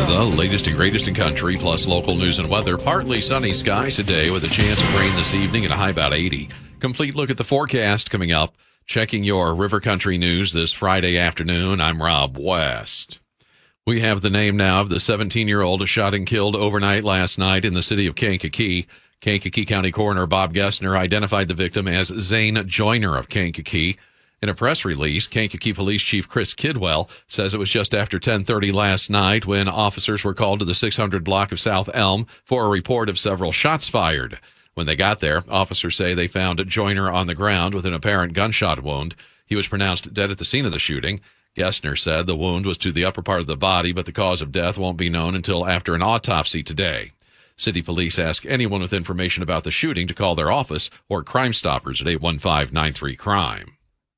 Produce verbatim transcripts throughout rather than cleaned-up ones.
the latest and greatest in country, plus local news and weather. Partly sunny skies today with a chance of rain this evening and a high about eighty. Complete look at the forecast coming up. Checking your River Country news this Friday afternoon. I'm Rob West. We have the name now of the seventeen-year-old shot and killed overnight last night in the city of Kankakee. Kankakee County Coroner Bob Gessner identified the victim as Zane Joyner of Kankakee. In a press release, Kankakee Police Chief Chris Kidwell says it was just after ten thirty last night when officers were called to the six hundred block of South Elm for a report of several shots fired. When they got there, officers say they found Joyner on the ground with an apparent gunshot wound. He was pronounced dead at the scene of the shooting. Gessner said the wound was to the upper part of the body, but the cause of death won't be known until after an autopsy today. City Police ask anyone with information about the shooting to call their office or Crime Stoppers at eight one five, nine three, crime.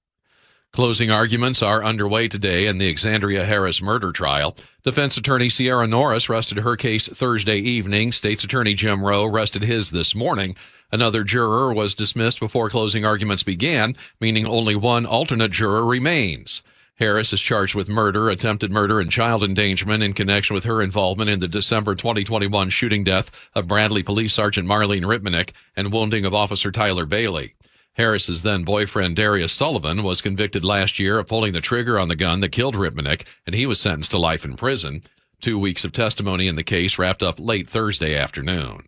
Closing arguments are underway today in the Exandria Harris murder trial. Defense attorney Sierra Norris rested her case Thursday evening. State's attorney Jim Rowe rested his this morning. Another juror was dismissed before closing arguments began, meaning only one alternate juror remains. Harris is charged with murder, attempted murder, and child endangerment in connection with her involvement in the December twenty twenty-one shooting death of Bradley Police Sergeant Marlene Ripmanick and wounding of Officer Tyler Bailey. Harris's then-boyfriend Darius Sullivan was convicted last year of pulling the trigger on the gun that killed Ripmanick, and he was sentenced to life in prison. Two weeks of testimony in the case wrapped up late Thursday afternoon.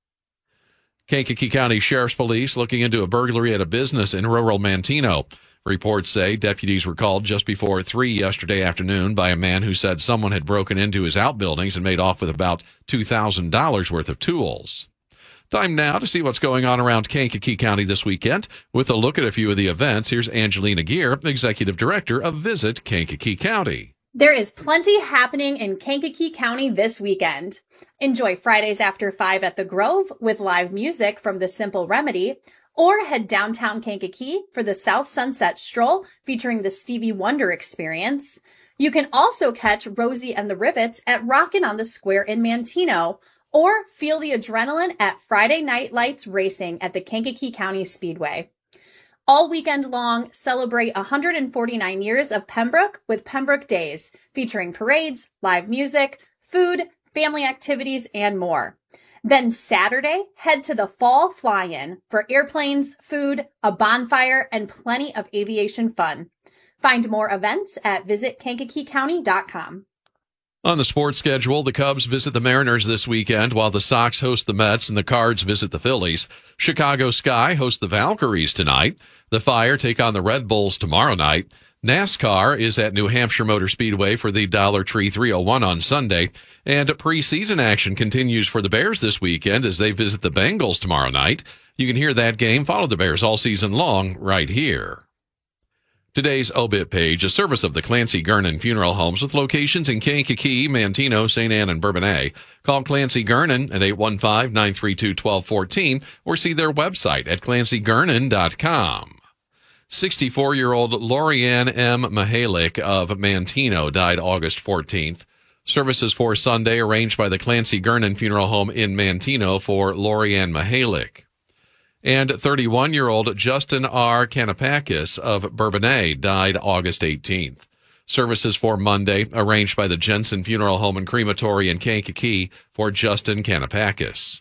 Kankakee County Sheriff's Police looking into a burglary at a business in rural Manteno. Reports say deputies were called just before three yesterday afternoon by a man who said someone had broken into his outbuildings and made off with about two thousand dollars worth of tools. Time now to see what's going on around Kankakee County this weekend. With a look at a few of the events, here's Angelina Gear, Executive Director of Visit Kankakee County. There is plenty happening in Kankakee County this weekend. Enjoy Fridays after five at the Grove with live music from The Simple Remedy, or head downtown Kankakee for the South Sunset Stroll featuring the Stevie Wonder Experience. You can also catch Rosie and the Rivets at Rockin' on the Square in Manteno, or feel the adrenaline at Friday Night Lights Racing at the Kankakee County Speedway. All weekend long, celebrate one hundred forty-nine years of Pembroke with Pembroke Days, featuring parades, live music, food, family activities, and more. Then Saturday, head to the Fall Fly-In for airplanes, food, a bonfire, and plenty of aviation fun. Find more events at visit kankakee county dot com. On the sports schedule, the Cubs visit the Mariners this weekend, while the Sox host the Mets and the Cards visit the Phillies. Chicago Sky hosts the Valkyries tonight. The Fire take on the Red Bulls tomorrow night. NASCAR is at New Hampshire Motor Speedway for the Dollar Tree three oh one on Sunday. And preseason action continues for the Bears this weekend as they visit the Bengals tomorrow night. You can hear that game, follow the Bears all season long, right here. Today's obit page, a service of the Clancy Gernon Funeral Homes with locations in Kankakee, Manteno, Saint Anne, and Bourbonnais. Call Clancy Gernon at eight one five, nine three two, one two one four or see their website at clancy gernon dot com. sixty-four-year-old Lorianne M. Mihalik of Manteno died August fourteenth. Services for Sunday arranged by the Clancy Gernon Funeral Home in Manteno for Lorianne Mihalik. And thirty-one-year-old Justin R. Kanapakis of Bourbonnais died August eighteenth. Services for Monday arranged by the Jensen Funeral Home and Crematory in Kankakee for Justin Kanapakis.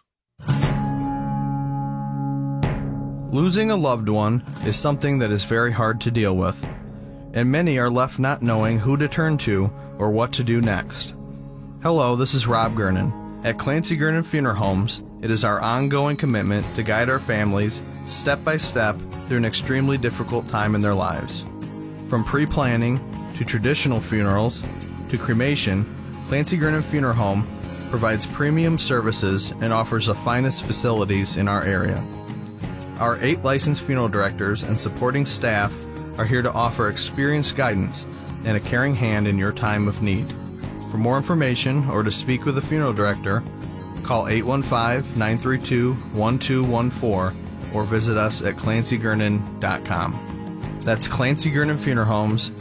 Losing a loved one is something that is very hard to deal with, and many are left not knowing who to turn to or what to do next. Hello, this is Rob Gernon. At Clancy Gernon Funeral Homes, it is our ongoing commitment to guide our families step by step through an extremely difficult time in their lives. From pre-planning to traditional funerals to cremation, Clancy Gernon Funeral Home provides premium services and offers the finest facilities in our area. Our eight licensed funeral directors and supporting staff are here to offer experienced guidance and a caring hand in your time of need. For more information or to speak with a funeral director, call eight one five, nine three two, one two one four or visit us at clancy gernon dot com. That's Clancy Gernon Funeral Homes,